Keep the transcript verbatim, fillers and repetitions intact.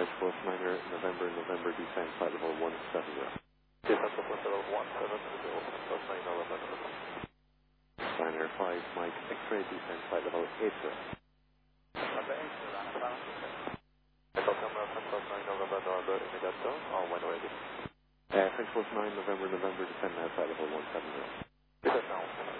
French Force Niner, November, November, descend flight level one seven zero. Descend flight level one seven zero, Force Niner, November. Niner five, Mike, X-ray, descend flight level eight zero. Number eight zero, and a balance of it. Echo camera, Force Niner, November, November, immediate turn, or when ready. Uh, French Force nine, November, November, descend now flight level one seven zero. Descend now.